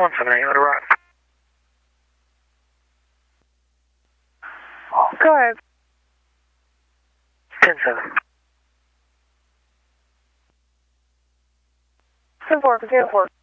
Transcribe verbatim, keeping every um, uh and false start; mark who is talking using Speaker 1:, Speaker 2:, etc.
Speaker 1: one seven eight, let it arrive.
Speaker 2: Go ahead.
Speaker 1: ten seven.
Speaker 2: ten four, continue four.